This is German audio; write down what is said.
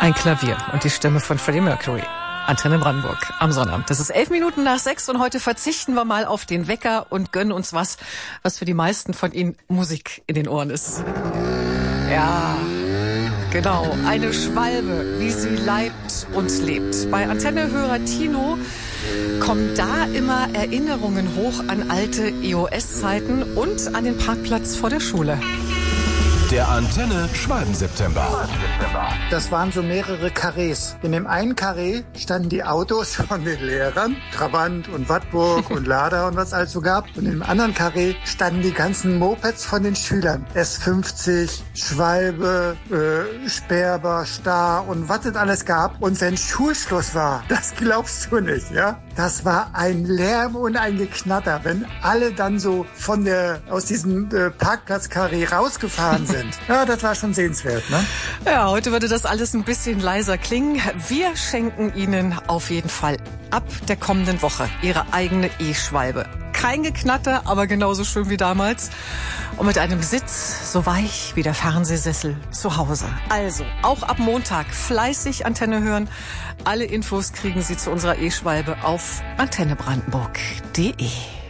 Ein Klavier und die Stimme von Freddie Mercury. Antenne Brandenburg am Sonnabend. Das ist 11:11 und heute verzichten wir mal auf den Wecker und gönnen uns was für die meisten von Ihnen Musik in den Ohren ist. Ja, genau. Eine Schwalbe, wie sie leibt und lebt. Bei Antenne-Hörer Tino kommen da immer Erinnerungen hoch an alte EOS-Zeiten und an den Parkplatz vor der Schule. Der Antenne Schwalben-September. Das waren so mehrere Karrees. In dem einen Karree standen die Autos von den Lehrern, Trabant und Wartburg und Lada und was alles so gab. Und im anderen Karree standen die ganzen Mopeds von den Schülern. S50, Schwalbe, Sperber, Star und was es alles gab. Und wenn Schulschluss war, das glaubst du nicht, ja? Das war ein Lärm und ein Geknatter, wenn alle dann so aus diesem Parkplatz-Karree rausgefahren sind. Ja, das war schon sehenswert, ne? Ja, heute würde das alles ein bisschen leiser klingen. Wir schenken Ihnen auf jeden Fall ab der kommenden Woche Ihre eigene E-Schwalbe. Kein Geknatter, aber genauso schön wie damals. Und mit einem Sitz so weich wie der Fernsehsessel zu Hause. Also, auch ab Montag fleißig Antenne hören. Alle Infos kriegen Sie zu unserer E-Schwalbe auf antennebrandenburg.de.